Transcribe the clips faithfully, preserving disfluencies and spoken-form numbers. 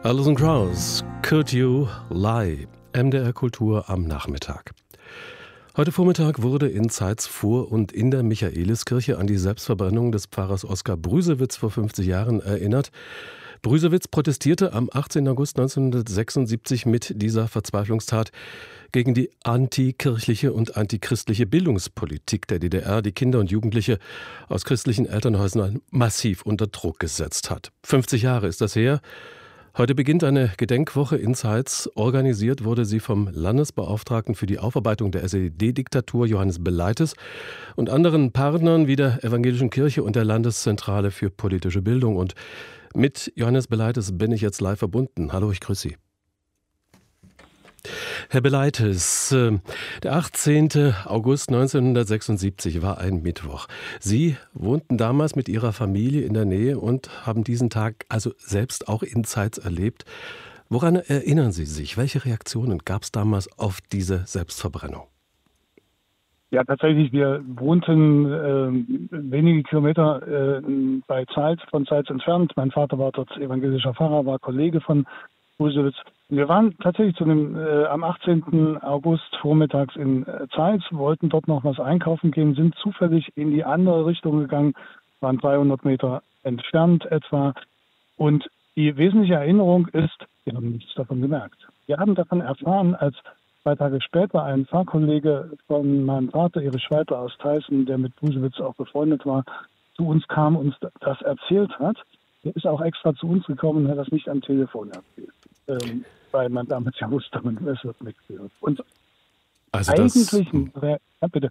Alison Krauss, Could You Lie? M D R Kultur am Nachmittag. Heute Vormittag wurde in Zeitz vor und in der Michaeliskirche an die Selbstverbrennung des Pfarrers Oskar Brüsewitz vor fünfzig Jahren erinnert. Brüsewitz protestierte am achtzehnten August neunzehnhundertsechsundsiebzig mit dieser Verzweiflungstat gegen die antikirchliche und antichristliche Bildungspolitik der D D R, die Kinder und Jugendliche aus christlichen Elternhäusern massiv unter Druck gesetzt hat. fünfzig Jahre ist das her. Heute beginnt eine Gedenkwoche in Zeitz. Organisiert wurde sie vom Landesbeauftragten für die Aufarbeitung der S E D-Diktatur Johannes Beleites und anderen Partnern wie der Evangelischen Kirche und der Landeszentrale für politische Bildung. Und mit Johannes Beleites bin ich jetzt live verbunden. Hallo, ich grüße Sie. Herr Beleites, der achtzehnten August neunzehnhundertsechsundsiebzig war ein Mittwoch. Sie wohnten damals mit Ihrer Familie in der Nähe und haben diesen Tag also selbst auch in Zeitz erlebt. Woran erinnern Sie sich? Welche Reaktionen gab es damals auf diese Selbstverbrennung? Ja, tatsächlich, wir wohnten äh, wenige Kilometer äh, bei Zeitz, von Zeitz entfernt. Mein Vater war dort evangelischer Pfarrer, war Kollege von Brüsewitz. Wir waren tatsächlich zu dem, äh, am achtzehnten August vormittags in äh, Zeitz, wollten dort noch was einkaufen gehen, sind zufällig in die andere Richtung gegangen, waren dreihundert Meter entfernt etwa. Und die wesentliche Erinnerung ist, wir haben nichts davon gemerkt. Wir haben davon erfahren, als zwei Tage später ein Pfarrkollege von meinem Vater, Erich Schweiter aus Teißen, der mit Brüsewitz auch befreundet war, zu uns kam und uns das erzählt hat. Der ist auch extra zu uns gekommen und hat das nicht am Telefon erzählt. Ähm, weil man damals ja wusste, es wird nichts gehört. Und also eigentlich, das, ja, bitte.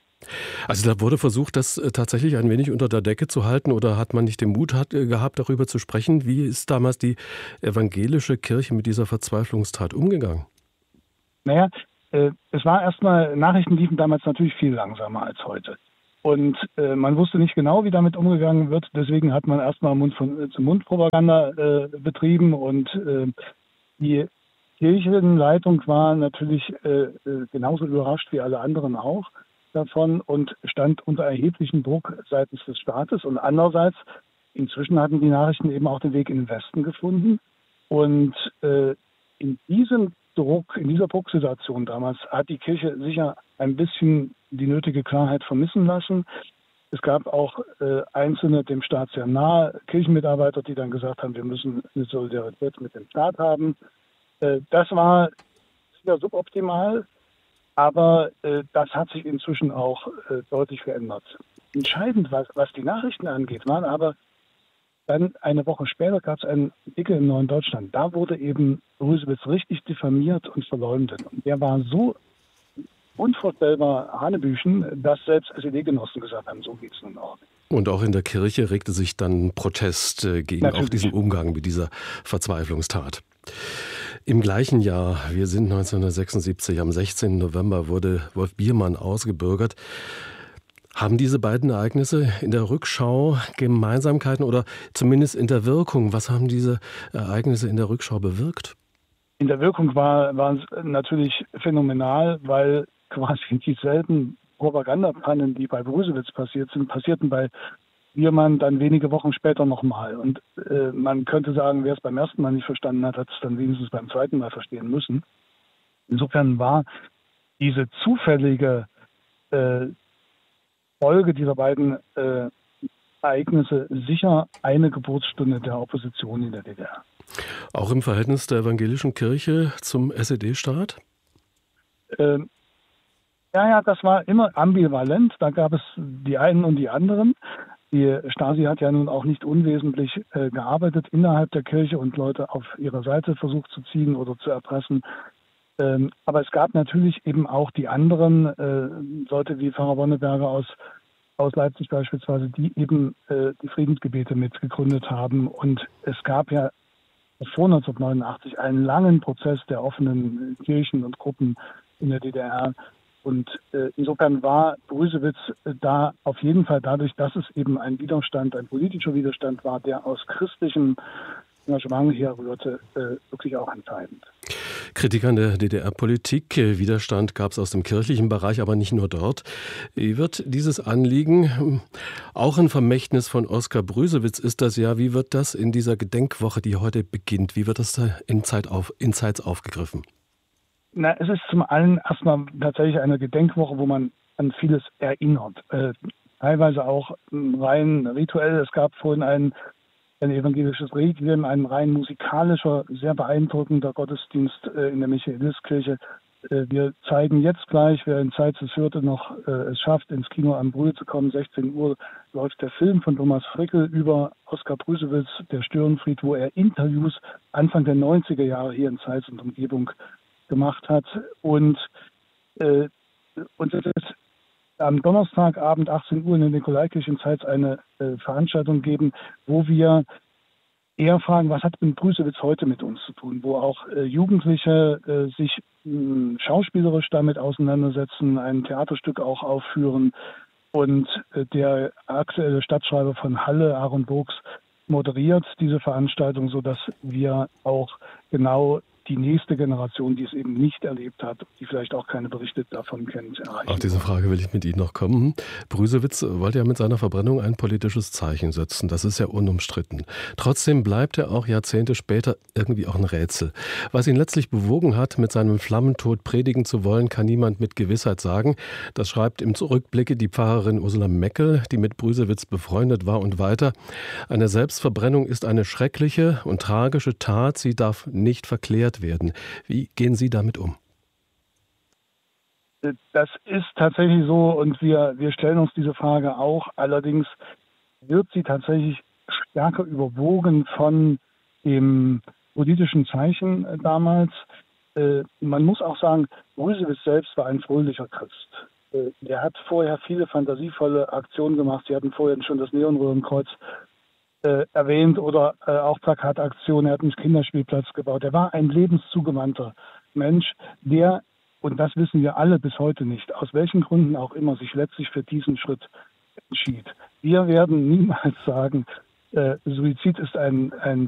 Also da wurde versucht, das tatsächlich ein wenig unter der Decke zu halten, oder hat man nicht den Mut hat, gehabt, darüber zu sprechen? Wie ist damals die evangelische Kirche mit dieser Verzweiflungstat umgegangen? Naja, äh, es war erstmal, Nachrichten liefen damals natürlich viel langsamer als heute. Und äh, man wusste nicht genau, wie damit umgegangen wird. Deswegen hat man erstmal Mund-zu-Mund-Propaganda äh, betrieben. Und äh, die Kirchenleitung war natürlich äh, genauso überrascht wie alle anderen auch davon und stand unter erheblichem Druck seitens des Staates. Und andererseits, inzwischen hatten die Nachrichten eben auch den Weg in den Westen gefunden. Und äh, in diesem Druck, in dieser Drucksituation damals hat die Kirche sicher ein bisschen die nötige Klarheit vermissen lassen. Es gab auch äh, einzelne dem Staat sehr nahe Kirchenmitarbeiter, die dann gesagt haben, wir müssen eine Solidarität mit dem Staat haben. Äh, das war sicher suboptimal, aber äh, das hat sich inzwischen auch äh, deutlich verändert. Entscheidend, was, was die Nachrichten angeht, waren aber dann eine Woche später gab es einen Artikel im Neuen Deutschland. Da wurde eben Brüsewitz richtig diffamiert und verleumdet. Und der war so unvorstellbar Hanebüchen, dass selbst S E D-Genossen gesagt haben, so geht es nun auch nicht. Und auch in der Kirche regte sich dann Protest äh, gegen Natürlich. auch diesen Umgang mit dieser Verzweiflungstat. Im gleichen Jahr, wir sind neunzehnhundertsechsundsiebzig, am sechzehnten November wurde Wolf Biermann ausgebürgert. Haben diese beiden Ereignisse in der Rückschau Gemeinsamkeiten oder zumindest in der Wirkung? Was haben diese Ereignisse in der Rückschau bewirkt? In der Wirkung war, war es natürlich phänomenal, weil quasi dieselben Propagandapannen, die bei Brüsewitz passiert sind, passierten bei Biermann dann wenige Wochen später nochmal. Und äh, man könnte sagen, wer es beim ersten Mal nicht verstanden hat, hat es dann wenigstens beim zweiten Mal verstehen müssen. Insofern war diese zufällige äh, Folge dieser beiden äh, Ereignisse sicher eine Geburtsstunde der Opposition in der D D R. Auch im Verhältnis der evangelischen Kirche zum S E D-Staat? Ähm, ja, ja, das war immer ambivalent. Da gab es die einen und die anderen. Die Stasi hat ja nun auch nicht unwesentlich äh, gearbeitet innerhalb der Kirche und Leute auf ihre Seite versucht zu ziehen oder zu erpressen. Ähm, aber es gab natürlich eben auch die anderen äh, Leute wie Pfarrer Wonneberger aus, aus Leipzig beispielsweise, die eben äh, die Friedensgebete mitgegründet haben. Und es gab ja vor neunzehnhundertneunundachtzig einen langen Prozess der offenen Kirchen und Gruppen in der D D R. Und äh, insofern war Brüsewitz äh, da auf jeden Fall dadurch, dass es eben ein Widerstand, ein politischer Widerstand war, der aus christlichem Engagement herrührte, äh, wirklich auch entscheidend. Kritik an der D D R-Politik, Widerstand gab es aus dem kirchlichen Bereich, aber nicht nur dort. Wie wird dieses Anliegen, auch ein Vermächtnis von Oskar Brüsewitz ist das ja, wie wird das in dieser Gedenkwoche, die heute beginnt, wie wird das da in Zeit auf, in Zeitz aufgegriffen? Na, es ist zum einen erstmal tatsächlich eine Gedenkwoche, wo man an vieles erinnert. Äh, teilweise auch rein rituell. Es gab vorhin ein, ein evangelisches Requiem, ein rein musikalischer, sehr beeindruckender Gottesdienst äh, in der Michaeliskirche. Äh, wir zeigen jetzt gleich, wer in Zeitz es hörte, noch äh, es schafft, ins Kino am Brühl zu kommen. sechzehn Uhr läuft der Film von Thomas Frickel über Oskar Brüsewitz, der Störenfried, wo er Interviews Anfang der neunziger Jahre hier in Zeitz und Umgebung gemacht hat. Und, äh, und es ist am Donnerstagabend achtzehn Uhr in der Nikolaikirche in Zeitz eine äh, Veranstaltung geben, wo wir eher fragen, was hat mit Brüsewitz heute mit uns zu tun, wo auch äh, Jugendliche äh, sich mh, schauspielerisch damit auseinandersetzen, ein Theaterstück auch aufführen und äh, der aktuelle Stadtschreiber von Halle, Aaron Burgs, moderiert diese Veranstaltung, sodass wir auch genau die nächste Generation, die es eben nicht erlebt hat, die vielleicht auch keine Berichte davon kennt, erreichen. Auf diese Frage will ich mit Ihnen noch kommen. Brüsewitz wollte ja mit seiner Verbrennung ein politisches Zeichen setzen. Das ist ja unumstritten. Trotzdem bleibt er auch Jahrzehnte später irgendwie auch ein Rätsel. Was ihn letztlich bewogen hat, mit seinem Flammentod predigen zu wollen, kann niemand mit Gewissheit sagen. Das schreibt im Zurückblicke die Pfarrerin Ursula Meckel, die mit Brüsewitz befreundet war, und weiter. Eine Selbstverbrennung ist eine schreckliche und tragische Tat. Sie darf nicht verklärt werden. Wie gehen Sie damit um? Das ist tatsächlich so und wir, wir stellen uns diese Frage auch. Allerdings wird sie tatsächlich stärker überwogen von dem politischen Zeichen damals. Äh, man muss auch sagen, Brüsewitz selbst war ein fröhlicher Christ. Äh, er hat vorher viele fantasievolle Aktionen gemacht. Sie hatten vorher schon das Neonröhrenkreuz Äh, erwähnt oder äh, auch Plakataktionen. Er hat einen Kinderspielplatz gebaut. Er war ein lebenszugewandter Mensch, der, und das wissen wir alle bis heute nicht, aus welchen Gründen auch immer, sich letztlich für diesen Schritt entschied. Wir werden niemals sagen, äh, Suizid ist ein, ein